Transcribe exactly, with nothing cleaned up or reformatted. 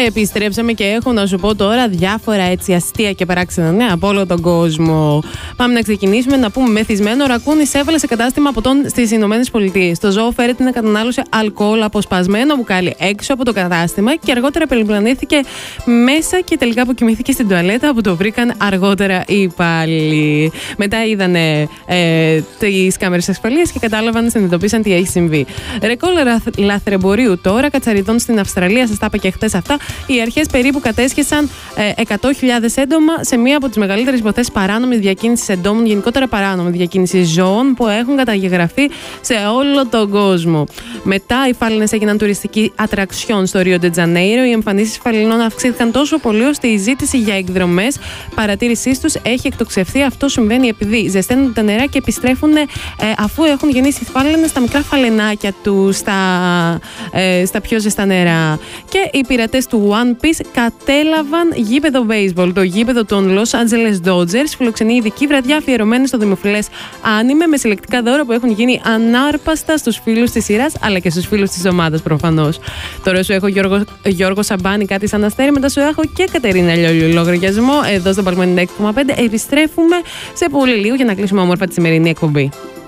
επιστρέψαμε και έχω να σου πω τώρα διάφορα έτσι αστεία και παράξενα νέα από όλο τον κόσμο. Πάμε να ξεκινήσουμε να πούμε μεθυσμένο ρακούνι εισέβαλε σε κατάστημα ποτών στις Ηνωμένες Πολιτείες. Το ζώο φέρεται να κατανάλωσε αλκοόλ από σπασμένο μπουκάλι έξω από το κατάστημα και αργότερα περιπλανήθηκε μέσα και τελικά αποκοιμήθηκε στην τουαλέτα που το βρήκαν αργότερα οι υπάλληλοι. Μετά είδανε ε, τις κάμερες ασφαλείας και κατάλαβαν, συνειδητοποίησαν τι έχει συμβεί. Ρεκόρ λαθρεμπορίου τώρα κατσαριδών στην Αυστραλία, σας τα είπα και χτες αυτά. Οι αρχές περίπου κατέσχεσαν ε, εκατό χιλιάδες έντομα σε μία από τις μεγαλύτερες υποθέσεις παράνομης διακίνησης εντόμων, γενικότερα παράνομη διακίνηση ζώων που έχουν καταγεγραφεί σε όλο τον κόσμο. Μετά οι φάλαινες έγιναν τουριστική ατραξιόν στο Ρίο ντε Τζανέιρο. Οι εμφανίσεις φαλινών αυξήθηκαν τόσο πολύ ώστε η ζήτηση για εκδρομές παρατήρησής τους έχει εκτοξευθεί. Αυτό συμβαίνει επειδή ζεσταίνουν τα νερά και επιστρέφουν ε, αφού έχουν γεννήσει οι φάλαινες στα μικρά φαλενάκια τους, στα, ε, στα πιο ζεστά νερά. Και οι πειρατές του One Piece κατέλαβαν γήπεδο baseball. Το γήπεδο των Los Angeles Dodgers φιλοξενεί ειδική βραδιά αφιερωμένη στο δημοφιλές άνιμε με συλλεκτικά δώρα που έχουν γίνει ανάρπαστα στους φίλους της σειράς αλλά και στους φίλους της ομάδας προφανώς. Τώρα σου έχω Γιώργο, Γιώργο Σαμπάνη, κάτι σαν αστέρι, μετά σου έχω και Κατερίνα Λιόλιου λογαριασμό εδώ στο Παλμόνι έξι κόμμα πέντε. Επιστρέφουμε σε πολύ λίγο για να κλείσουμε όμορφα τη σημερινή εκπομπή.